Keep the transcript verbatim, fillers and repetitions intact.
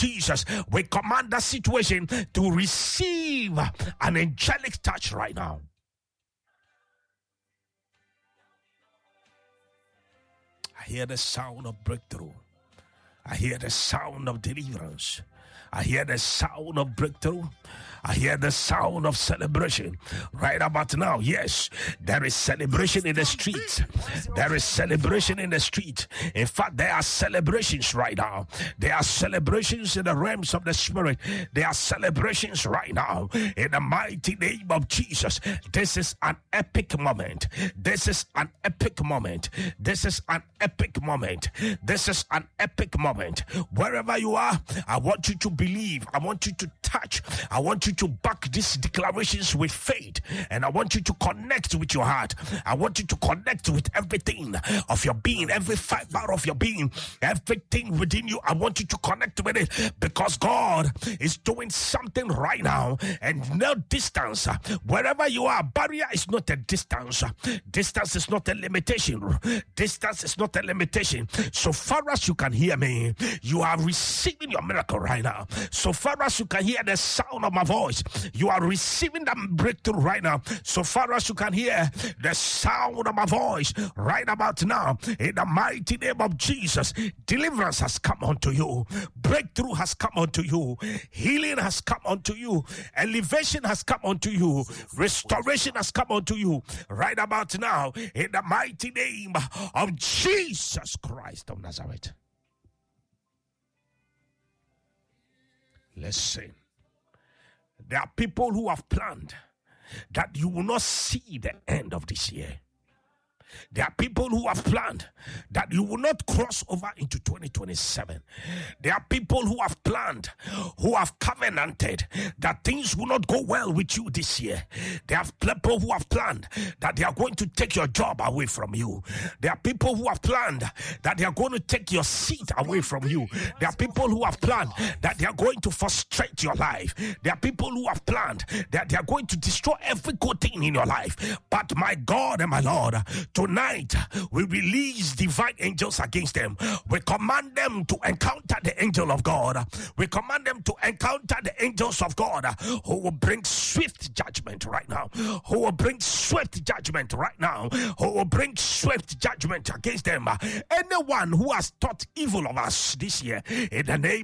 Jesus, we command that situation to receive an angelic touch right now. I hear the sound of breakthrough. I hear the sound of deliverance. I hear the sound of breakthrough. I hear the sound of celebration right about now. Yes, there is celebration in the streets. There is celebration in the street. In fact, there are celebrations right now. There are celebrations in the realms of the spirit. There are celebrations right now in the mighty name of Jesus. This is an epic moment. This is an epic moment. This is an epic moment. This is an epic moment. Wherever you are, I want you to believe. I want you to touch. I want you to back these declarations with faith, and I want you to connect with your heart. I want you to connect with everything of your being, every fiber of your being, everything within you. I want you to connect with it, because God is doing something right now, and no distance. Wherever you are, barrier is not a distance. Distance is not a limitation. Distance is not a limitation. So far as you can hear me, you are receiving your miracle right now. So far as you can hear the sound of my voice, you are receiving that breakthrough right now. So far as you can hear the sound of my voice right about now, in the mighty name of Jesus, deliverance has come unto you, breakthrough has come unto you, healing has come unto you, elevation has come unto you, restoration has come unto you right about now, in the mighty name of Jesus Christ of Nazareth. Listen, there are people who have planned that you will not see the end of this year. There are people who have planned that you will not cross over into twenty twenty-seven. There are people who have planned, who have covenanted that things will not go well with you this year. There are people who have planned that they are going to take your job away from you. There are people who have planned that they are going to take your seat away from you. There are people who have planned that they are going to frustrate your life. There are people who have planned that they are going to destroy every good thing in your life. But my God and my Lord, tonight, we release divine angels against them. We command them to encounter the angel of God. We command them to encounter the angels of God, who will bring swift judgment right now. Who will bring swift judgment right now. Who will bring swift judgment against them. Anyone who has thought evil of us this year, in the name